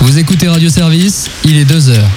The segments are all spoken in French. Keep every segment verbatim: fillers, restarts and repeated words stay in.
Vous écoutez Radio Service, il est deux heures.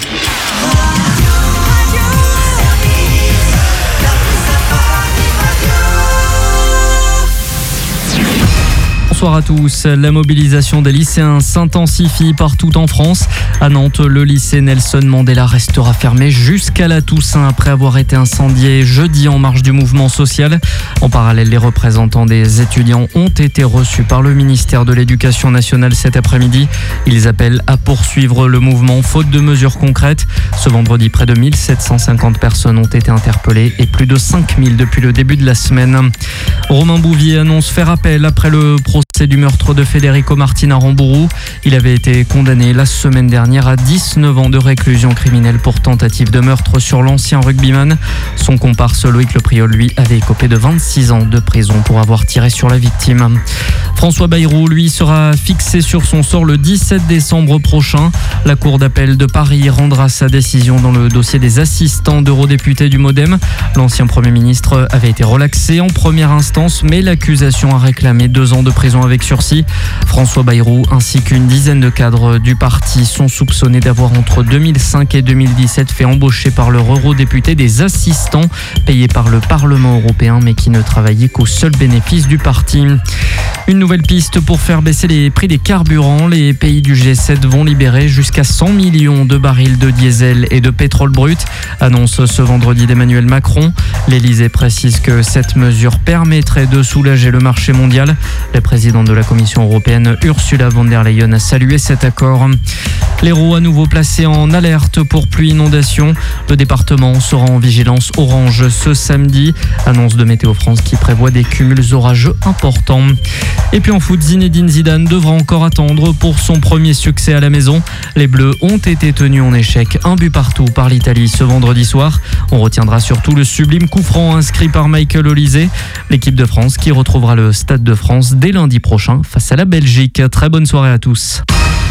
Bonsoir à tous. La mobilisation des lycéens s'intensifie partout en France. À Nantes, le lycée Nelson Mandela restera fermé jusqu'à la Toussaint après avoir été incendié jeudi en marge du mouvement social. En parallèle, les représentants des étudiants ont été reçus par le ministère de l'Éducation nationale cet après-midi. Ils appellent à poursuivre le mouvement faute de mesures concrètes. Ce vendredi, près de mille sept cent cinquante personnes ont été interpellées et plus de cinq mille depuis le début de la semaine. Romain Bouvier annonce faire appel après le procès du meurtre de Federico Martin à Rambourou. Il avait été condamné la semaine dernière à dix-neuf ans de réclusion criminelle pour tentative de meurtre sur l'ancien rugbyman. Son comparse Loïc Lepriol, lui, avait écopé de vingt-six ans de prison pour avoir tiré sur la victime. François Bayrou, lui, sera fixé sur son sort le dix-sept décembre prochain. La Cour d'appel de Paris rendra sa décision dans le dossier des assistants d'eurodéputés du Modem. L'ancien Premier ministre avait été relaxé en première instance, mais l'accusation a réclamé deux ans de prison avec sursis. François Bayrou ainsi qu'une dizaine de cadres du parti sont soupçonnés d'avoir entre deux mille cinq et deux mille dix-sept fait embaucher par leur eurodéputé des assistants payés par le Parlement européen mais qui ne travaillaient qu'au seul bénéfice du parti. Une nouvelle piste pour faire baisser les prix des carburants. Les pays du G sept vont libérer jusqu'à cent millions de barils de diesel et de pétrole brut, annonce ce vendredi d'Emmanuel Macron. L'Elysée précise que cette mesure permettrait de soulager le marché mondial. La présidente de la Commission européenne, Ursula von der Leyen, a salué cet accord. L'Hérault à nouveau placé en alerte pour pluie inondation. Le département sera en vigilance orange ce samedi. Annonce de Météo France qui prévoit des cumuls orageux importants. Et puis en foot, Zinedine Zidane devra encore attendre pour son premier succès à la maison. Les Bleus ont été tenus en échec, un but partout par l'Italie ce vendredi soir. On retiendra surtout le sublime coup franc inscrit par Michael Olise. L'équipe de France qui retrouvera le Stade de France dès lundi prochain face à la Belgique. Très bonne soirée à tous.